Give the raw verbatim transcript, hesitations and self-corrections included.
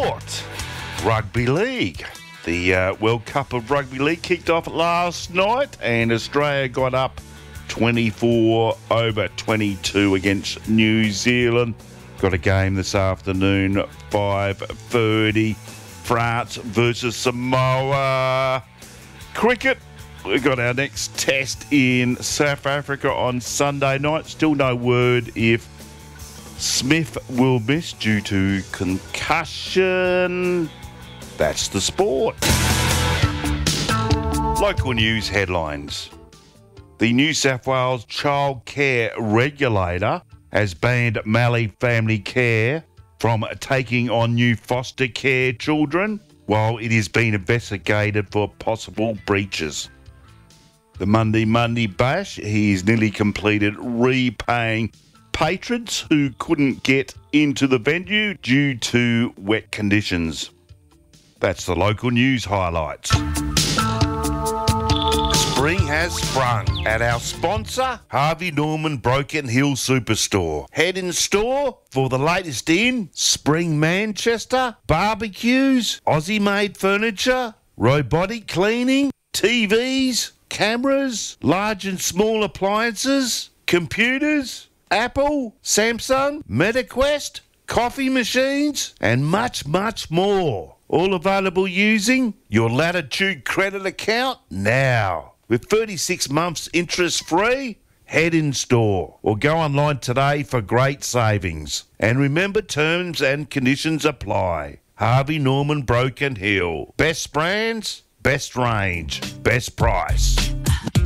sport. Rugby League. The uh, World Cup of Rugby League kicked off last night and Australia got up twenty-four over twenty-two against New Zealand. Got a game this afternoon, five thirty, France versus Samoa. Cricket, we've got our next test in South Africa on Sunday night. Still no word if Smith will miss due to concussion. That's the sport. Local news headlines. The New South Wales Child Care Regulator has banned Mallee Family Care from taking on new foster care children while it is being investigated for possible breaches. The Monday Monday Bash, he's nearly completed repaying patrons who couldn't get into the venue due to wet conditions. That's the local news highlights. Spring has sprung at our sponsor, Harvey Norman Broken Hill Superstore. Head in store for the latest in Spring Manchester, barbecues, Aussie-made furniture, robotic cleaning, T Vs, cameras, large and small appliances, computers, Apple, Samsung, MetaQuest, coffee machines, and much, much more. All available using your Latitude credit account now. With thirty-six months interest-free, head in store or go online today for great savings. And remember, terms and conditions apply. Harvey Norman Broken Hill. Best brands, best range, best price.